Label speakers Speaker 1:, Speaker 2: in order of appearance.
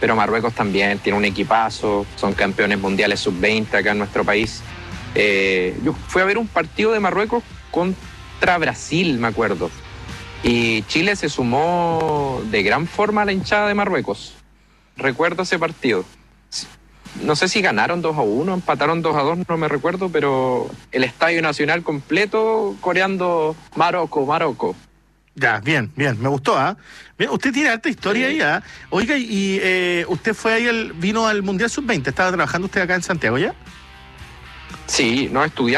Speaker 1: pero Marruecos también tiene un equipazo, son campeones mundiales sub-20 acá en nuestro país. Yo fui a ver un partido de Marruecos contra Brasil, me acuerdo, y Chile se sumó de gran forma a la hinchada de Marruecos. Recuerdo ese partido. No sé si ganaron 2-1, empataron 2-2, no me recuerdo, pero el Estadio Nacional completo coreando Marocco, Marocco.
Speaker 2: Ya, bien, me gustó, ¿ah? Bien, usted tiene harta historia ahí, ¿ah? Oiga, y usted fue ahí, vino al Mundial Sub-20, ¿estaba trabajando usted acá en Santiago ya?
Speaker 1: Sí, no estudiamos.